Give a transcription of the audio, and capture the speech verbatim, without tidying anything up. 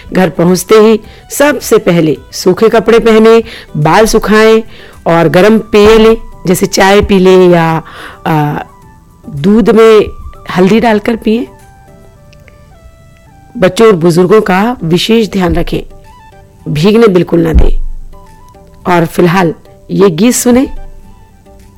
घर पहुंचते ही सबसे पहले सूखे कपड़े पहने, बाल सुखाएं और गर्म पेय लें, जैसे चाय पी लें या आ, दूध में हल्दी डालकर पिएं। बच्चों और बुजुर्गों का विशेष ध्यान रखें, भीगने बिल्कुल ना दें। और फिलहाल ये गीत सुने।